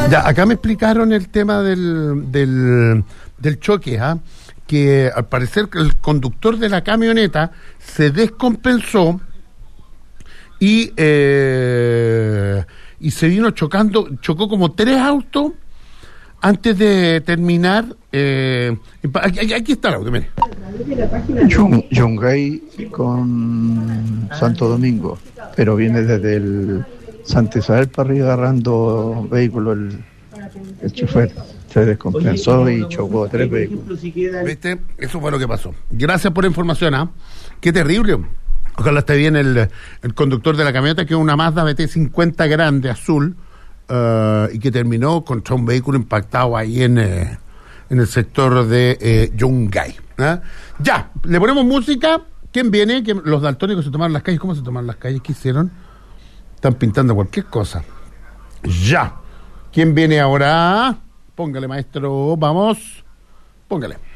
Ya, acá me explicaron el tema del choque, que al parecer el conductor de la camioneta se descompensó y se vino chocó como 3 autos antes de terminar. Aquí está el auto, mire. Yungay con Santo Domingo, pero viene desde el Santa Isabel para arriba agarrando vehículos. El chofer se descompensó y chocó 3 vehículos. ¿Viste? Eso fue lo que pasó. Gracias por la información, Qué terrible. Ojalá esté bien el conductor de la camioneta, que es una Mazda BT50 grande, azul, y que terminó contra un vehículo impactado ahí en el sector de Yungay. Ya, le ponemos música. ¿Quién viene? Los daltónicos se tomaron las calles. ¿Cómo se tomaron las calles? ¿Qué hicieron? Están pintando cualquier cosa. Ya. ¿Quién viene ahora? Póngale, maestro. Vamos. Póngale.